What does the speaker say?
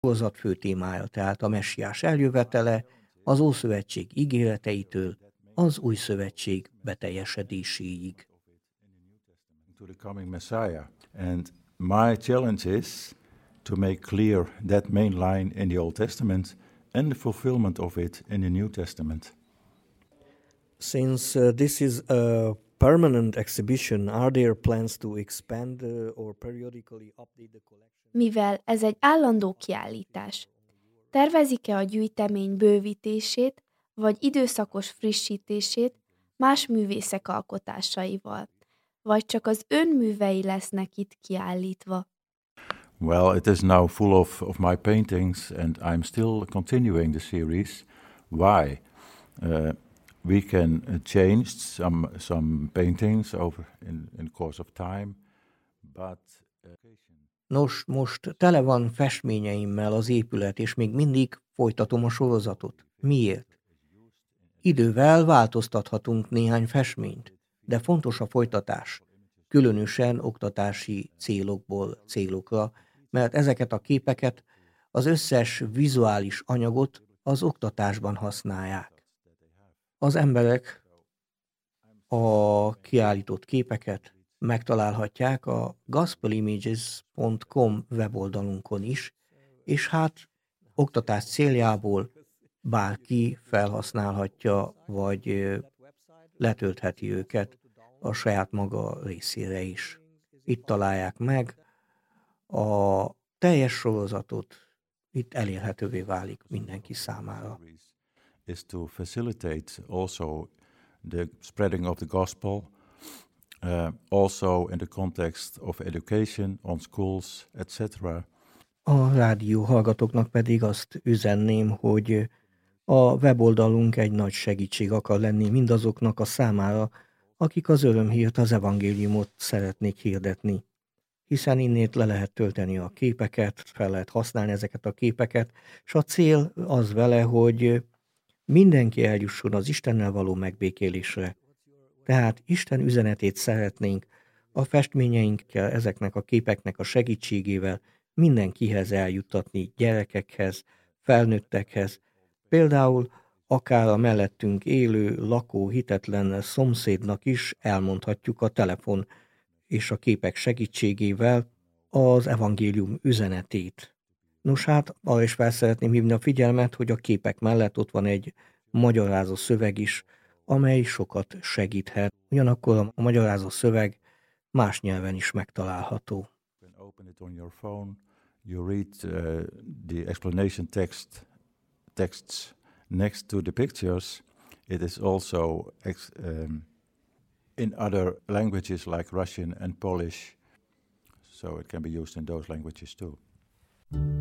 sorozat fő témája, tehát a messiás eljövetele, az Ószövetség ígéreteitől az Új Szövetség beteljesedéséig. To the coming Messiah. And my challenge is to make clear that main line in the Old Testament and the fulfillment of it in the New Testament. Since this is a permanent exhibition, are there plans to expand or periodically update the collection? Mivel ez egy állandó kiállítás, tervezik-e a gyűjtemény bővítését vagy időszakos frissítését más művészek alkotásaival, vagy csak az ön művei lesznek itt kiállítva? Well, it is now full of my paintings, and I'm still continuing the series. Why? We can change some paintings over in the course of time, but Nos, most tele van festményeimmel az épület, és még mindig folytatom a sorozatot. Miért? Idővel változtathatunk néhány festményt, de fontos a folytatás, különösen oktatási célokra, mert ezeket a képeket, az összes vizuális anyagot az oktatásban használják. Az emberek a kiállított képeket megtalálhatják a gospelimages.com weboldalunkon is, és hát oktatás céljából bárki felhasználhatja, vagy letöltheti őket a saját maga részére is. Itt találják meg a teljes sorozatot, itt elérhetővé válik mindenki számára. Is to facilitate also the spreading of the gospel, also in the context of education on schools, etc. A rádió hallgatóknak pedig azt üzenném, hogy a weboldalunk egy nagy segítség akar lenni mindazoknak a számára, akik az örömhírt, az evangéliumot szeretnék hirdetni. Hiszen innét le lehet tölteni a képeket, fel lehet használni ezeket a képeket, és a cél az vele, hogy mindenki eljusson az Istennel való megbékélésre. Tehát Isten üzenetét szeretnénk a festményeinkkel, ezeknek a képeknek a segítségével mindenkihez eljuttatni, gyerekekhez, felnőttekhez, például akár a mellettünk élő, lakó, hitetlen szomszédnak is elmondhatjuk a telefon és a képek segítségével az evangélium üzenetét. Nos hát, arra is fel szeretném hívni a figyelmet, hogy a képek mellett ott van egy magyarázó szöveg is, amely sokat segíthet. Ugyanakkor a magyarázó szöveg más nyelven is megtalálható. You can open it on your phone. You read the explanation texts next to the pictures. It is also in other languages like Russian and Polish, so it can be used in those languages too.